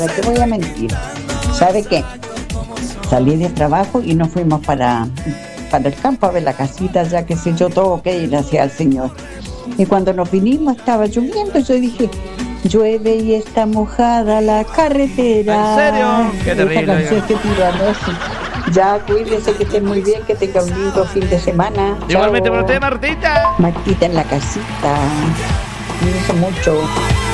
te voy a mentir. ¿Sabe qué? Salí de trabajo y nos fuimos para el campo a ver la casita, ya que sé yo, todo que ir hacia el Señor. Y cuando nos vinimos estaba lloviendo, yo dije, llueve y está mojada la carretera. ¿En serio? Qué terrible. Esa canción que tiran, ¿no? Ya, cuídense, que estén muy bien, que tengan un lindo fin de semana. Igualmente Chao. para usted, Martita. Martita en la casita. Me hizo mucho.